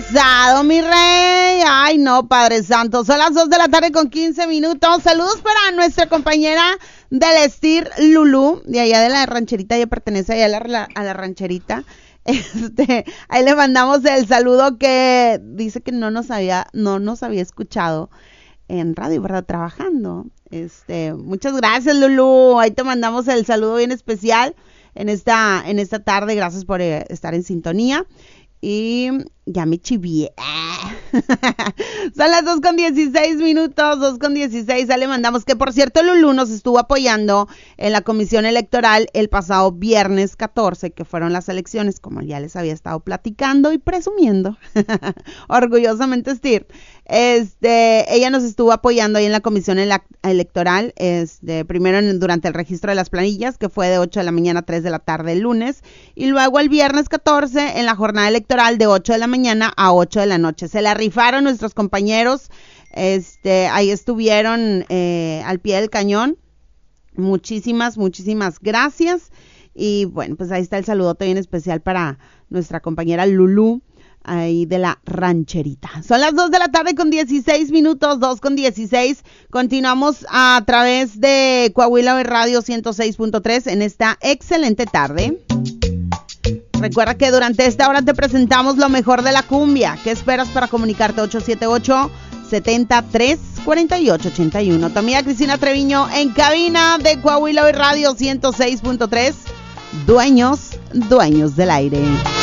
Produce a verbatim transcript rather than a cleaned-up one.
pasado, mi rey. Ay, no, Padre Santo. Son las dos de la tarde con quince minutos. Saludos para nuestra compañera del Estir, Lulú, de allá de la rancherita. Ella pertenece allá a la, a la rancherita. Este, ahí le mandamos el saludo que dice que no nos había, no nos había escuchado en radio, ¿verdad? Trabajando. Este, muchas gracias, Lulú. Ahí te mandamos el saludo bien especial en esta, en esta tarde. Gracias por eh, estar en sintonía. Y ya me chivié. Son las dos con dieciséis minutos, dos con dieciséis. Ya le mandamos que, por cierto, Lulú nos estuvo apoyando en la comisión electoral el pasado viernes catorce, que fueron las elecciones, como ya les había estado platicando y presumiendo. Orgullosamente, Estir. Este, ella nos estuvo apoyando ahí en la comisión ele- electoral, este, primero en, durante el registro de las planillas, que fue de ocho de la mañana a tres de la tarde el lunes, y luego el viernes catorce en la jornada electoral de ocho de la mañana a ocho de la noche. Se la rifaron nuestros compañeros, este, ahí estuvieron eh, al pie del cañón. Muchísimas, muchísimas gracias. Y bueno, pues ahí está el saludote bien especial para nuestra compañera Lulú, ahí de la rancherita. Son las dos de la tarde con dieciséis minutos, dos con dieciséis. Continuamos a través de Coahuila Radio ciento seis punto tres en esta excelente tarde. Recuerda que durante esta hora te presentamos lo mejor de la cumbia. ¿Qué esperas para comunicarte? ocho siete ocho, siete tres, cuatro ocho ocho uno. Tu amiga Cristina Treviño en cabina de Coahuila Radio ciento seis punto tres. Dueños, dueños del aire.